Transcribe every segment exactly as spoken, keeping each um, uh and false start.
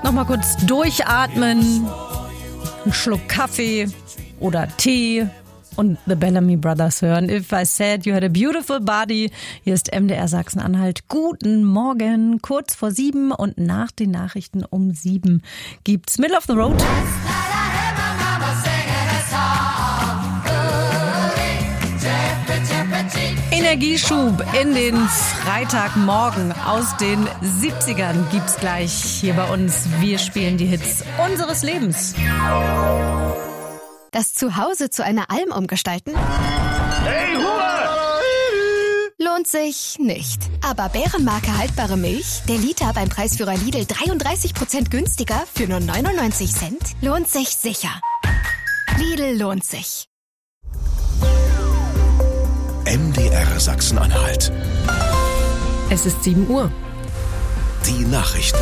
Nochmal kurz durchatmen, einen Schluck Kaffee oder Tee und The Bellamy Brothers hören. If I said you had a beautiful body. Hier ist M D R Sachsen-Anhalt. Guten Morgen, kurz vor sieben und nach den Nachrichten um sieben gibt's Middle of the Road. Energieschub in den Freitagmorgen aus den siebzigern gibt's gleich hier bei uns. Wir spielen die Hits unseres Lebens. Das Zuhause zu einer Alm umgestalten? Hey, Hure! Lohnt sich nicht. Aber Bärenmarke haltbare Milch, der Liter beim Preisführer Lidl dreiunddreißig Prozent günstiger für nur neunundneunzig Cent, lohnt sich sicher. Lidl lohnt sich. M D R Sachsen-Anhalt. Es ist sieben Uhr. Die Nachrichten.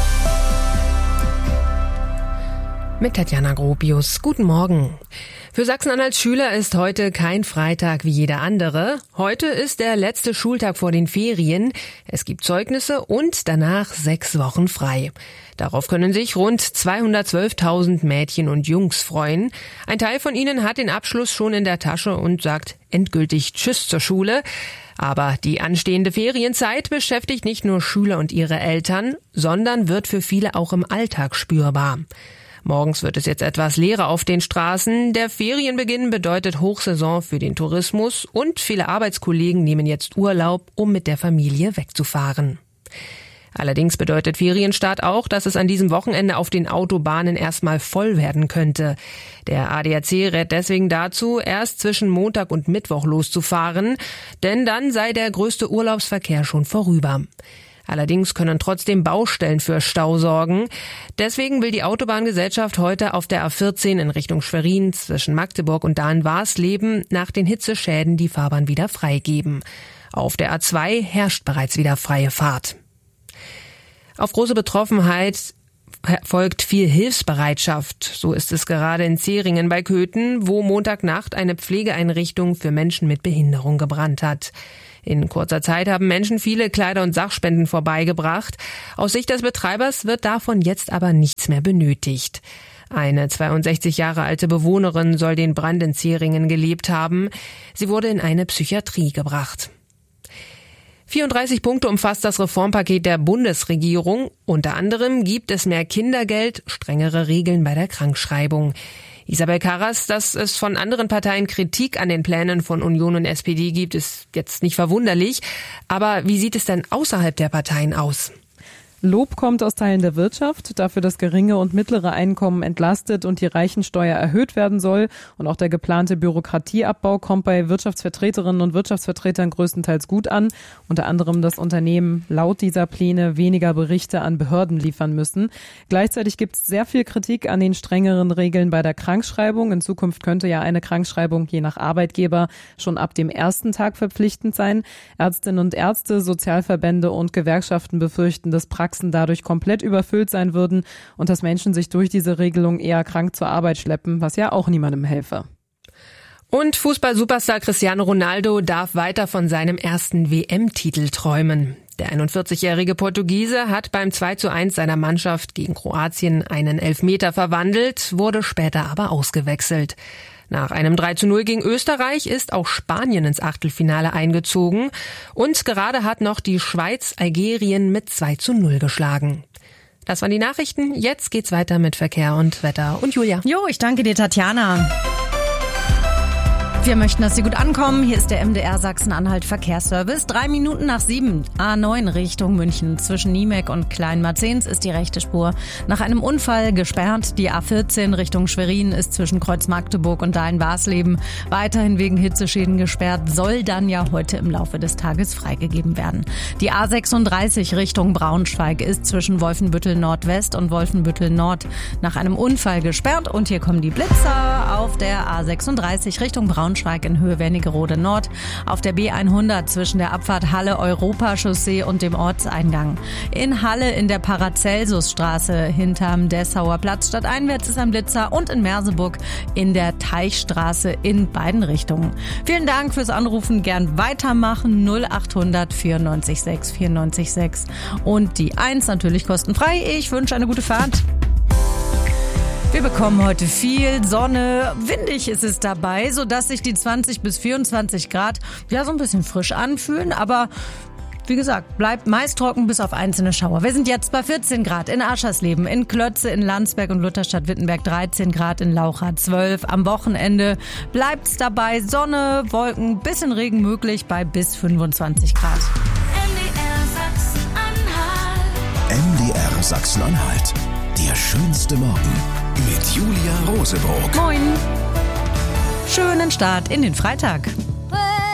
Mit Tatjana Gropius. Guten Morgen. Für Sachsen-Anhalts Schüler ist heute kein Freitag wie jeder andere. Heute ist der letzte Schultag vor den Ferien. Es gibt Zeugnisse und danach sechs Wochen frei. Darauf können sich rund zweihundertzwölftausend Mädchen und Jungs freuen. Ein Teil von ihnen hat den Abschluss schon in der Tasche und sagt endgültig Tschüss zur Schule. Aber die anstehende Ferienzeit beschäftigt nicht nur Schüler und ihre Eltern, sondern wird für viele auch im Alltag spürbar. Morgens wird es jetzt etwas leerer auf den Straßen. Der Ferienbeginn bedeutet Hochsaison für den Tourismus und viele Arbeitskollegen nehmen jetzt Urlaub, um mit der Familie wegzufahren. Allerdings bedeutet Ferienstart auch, dass es an diesem Wochenende auf den Autobahnen erstmal voll werden könnte. Der A D A C rät deswegen dazu, erst zwischen Montag und Mittwoch loszufahren, denn dann sei der größte Urlaubsverkehr schon vorüber. Allerdings können trotzdem Baustellen für Stau sorgen. Deswegen will die Autobahngesellschaft heute auf der A vierzehn in Richtung Schwerin zwischen Magdeburg und Dahn-Warsleben nach den Hitzeschäden die Fahrbahn wieder freigeben. Auf der A zwei herrscht bereits wieder freie Fahrt. Auf große Betroffenheit folgt viel Hilfsbereitschaft. So ist es gerade in Zeringen bei Köthen, wo Montagnacht eine Pflegeeinrichtung für Menschen mit Behinderung gebrannt hat. In kurzer Zeit haben Menschen viele Kleider und Sachspenden vorbeigebracht. Aus Sicht des Betreibers wird davon jetzt aber nichts mehr benötigt. Eine zweiundsechzig Jahre alte Bewohnerin soll den Brand in Zeringen gelebt haben. Sie wurde in eine Psychiatrie gebracht. vierunddreißig Punkte umfasst das Reformpaket der Bundesregierung. Unter anderem gibt es mehr Kindergeld, strengere Regeln bei der Krankschreibung. Isabel Karras, dass es von anderen Parteien Kritik an den Plänen von Union und S P D gibt, ist jetzt nicht verwunderlich. Aber wie sieht es denn außerhalb der Parteien aus? Lob kommt aus Teilen der Wirtschaft, dafür, dass geringe und mittlere Einkommen entlastet und die Reichensteuer erhöht werden soll. Und auch der geplante Bürokratieabbau kommt bei Wirtschaftsvertreterinnen und Wirtschaftsvertretern größtenteils gut an. Unter anderem, dass Unternehmen laut dieser Pläne weniger Berichte an Behörden liefern müssen. Gleichzeitig gibt es sehr viel Kritik an den strengeren Regeln bei der Krankschreibung. In Zukunft könnte ja eine Krankschreibung je nach Arbeitgeber schon ab dem ersten Tag verpflichtend sein. Ärztinnen und Ärzte, Sozialverbände und Gewerkschaften befürchten, dass Praxen dadurch komplett überfüllt sein würden und dass Menschen sich durch diese Regelung eher krank zur Arbeit schleppen, was ja auch niemandem helfe. Und Fußball-Superstar Cristiano Ronaldo darf weiter von seinem ersten W M-Titel träumen. Der einundvierzigjährige Portugiese hat beim zwei zu eins seiner Mannschaft gegen Kroatien einen Elfmeter verwandelt, wurde später aber ausgewechselt. Nach einem drei zu null gegen Österreich ist auch Spanien ins Achtelfinale eingezogen und gerade hat noch die Schweiz Algerien mit zwei zu null geschlagen. Das waren die Nachrichten. Jetzt geht's weiter mit Verkehr und Wetter. Und Julia. Jo, ich danke dir, Tatjana. Wir möchten, dass Sie gut ankommen. Hier ist der M D R Sachsen-Anhalt Verkehrsservice. Drei Minuten nach sieben. A neun Richtung München. Zwischen Niemek und Kleinmarzens ist die rechte Spur nach einem Unfall gesperrt. Die A vierzehn Richtung Schwerin ist zwischen Kreuz Magdeburg und Dahn-Warsleben weiterhin wegen Hitzeschäden gesperrt. Soll dann ja heute im Laufe des Tages freigegeben werden. Die A sechsunddreißig Richtung Braunschweig ist zwischen Wolfenbüttel Nordwest und Wolfenbüttel Nord nach einem Unfall gesperrt. Und hier kommen die Blitzer auf der A sechsunddreißig Richtung Braunschweig. Braunschweig in Höhe Wernigerode Nord, auf der B hundert zwischen der Abfahrt Halle-Europa-Chaussee und dem Ortseingang. In Halle in der Paracelsusstraße hinterm Dessauer Platz stadteinwärts ist ein Blitzer und in Merseburg in der Teichstraße in beiden Richtungen. Vielen Dank fürs Anrufen, gern weitermachen null acht hundert vierundneunzig sechs vierundneunzig sechs und die eins natürlich kostenfrei. Ich wünsche eine gute Fahrt. Wir bekommen heute viel Sonne, windig ist es dabei, sodass sich die zwanzig bis vierundzwanzig Grad ja so ein bisschen frisch anfühlen, aber wie gesagt, bleibt meist trocken bis auf einzelne Schauer. Wir sind jetzt bei vierzehn Grad in Aschersleben, in Klötze, in Landsberg und Lutherstadt-Wittenberg, dreizehn Grad in Laucha, zwölf. Am Wochenende bleibt's dabei, Sonne, Wolken, bisschen Regen möglich bei bis fünfundzwanzig Grad. M D R Sachsen-Anhalt. Der schönste Morgen mit Julia Rosebrock. Moin. Schönen Start in den Freitag.